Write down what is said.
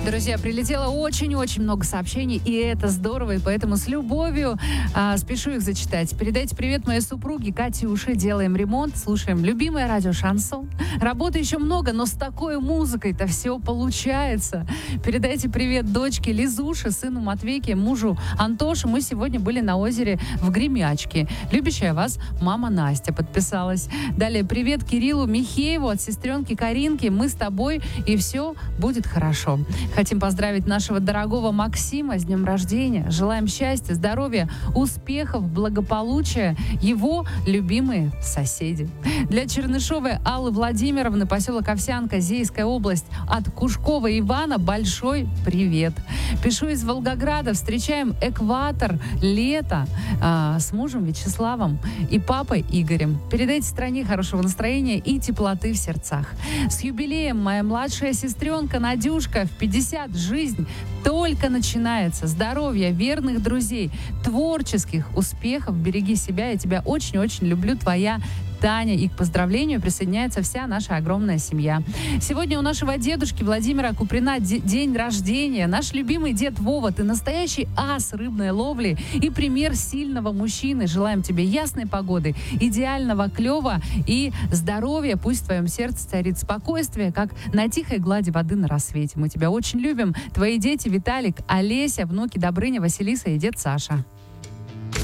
Друзья, прилетело очень-очень много сообщений, и это здорово, и поэтому с любовью спешу их зачитать. Передайте привет моей супруге Катюше. Делаем ремонт, слушаем любимое радио «Шансон». Работы еще много, но с такой музыкой-то все получается. Передайте привет дочке Лизуше, сыну Матвейке, мужу Антоше. Мы сегодня были на озере в Гремячке. Любящая вас мама Настя подписалась. Далее привет Кириллу Михееву от сестренки Каринки. Мы с тобой, и все будет хорошо. Хотим поздравить нашего дорогого Максима с днем рождения. Желаем счастья, здоровья, успехов, благополучия. Его любимые соседи. Для Чернышовой Аллы Владимировны, поселок Овсянка, Зейская область, от Кушкова Ивана большой привет. Пишу из Волгограда. Встречаем экватор, лето с мужем Вячеславом и папой Игорем. Передайте стране хорошего настроения и теплоты в сердцах. С юбилеем моя младшая сестренка Надюшка в 50. Жизнь только начинается. Здоровья, верных друзей, творческих успехов. Береги себя. Я тебя очень-очень люблю. Твоя Таня. И к поздравлению присоединяется вся наша огромная семья. Сегодня у нашего дедушки Владимира Куприна день рождения. Наш любимый дед Вова, ты настоящий ас рыбной ловли и пример сильного мужчины. Желаем тебе ясной погоды, идеального клёва и здоровья. Пусть в твоем сердце царит спокойствие, как на тихой глади воды на рассвете. Мы тебя очень любим. Твои дети Виталик, Олеся, внуки Добрыня, Василиса и дед Саша.